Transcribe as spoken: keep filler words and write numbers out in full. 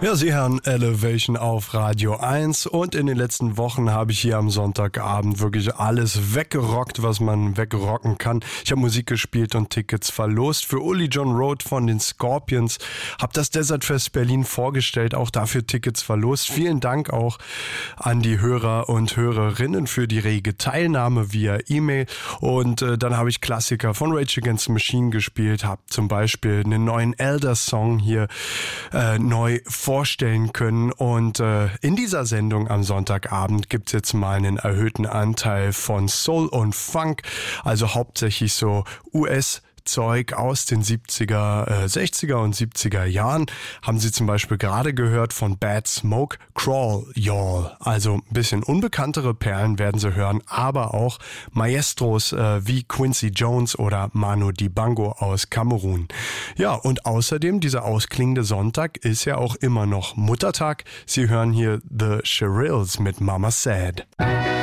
Ja, Sie hören Elevation auf Radio eins und in den letzten Wochen habe ich hier am Sonntagabend wirklich alles weggerockt, was man wegrocken kann. Ich habe Musik gespielt und Tickets verlost für Uli John Road von den Scorpions, habe das Desert Fest Berlin vorgestellt, auch dafür Tickets verlost. Vielen Dank auch an die Hörer und Hörerinnen für die rege Teilnahme via E-Mail und äh, dann habe ich Klassiker von Rage Against the Machine gespielt, habe zum Beispiel einen neuen Elder-Song hier äh, neu vorgestellt vorstellen können und äh, in dieser Sendung am Sonntagabend gibt es jetzt mal einen erhöhten Anteil von Soul und Funk, also hauptsächlich so U S Zeug aus den siebziger, äh, sechziger und siebziger Jahren. Haben Sie zum Beispiel gerade gehört von Bad Smoke, Crawl Y'all. Also ein bisschen unbekanntere Perlen werden Sie hören, aber auch Maestros äh, wie Quincy Jones oder Manu Dibango aus Kamerun. Ja, und außerdem, dieser ausklingende Sonntag ist ja auch immer noch Muttertag. Sie hören hier The Shirelles mit Mama Said.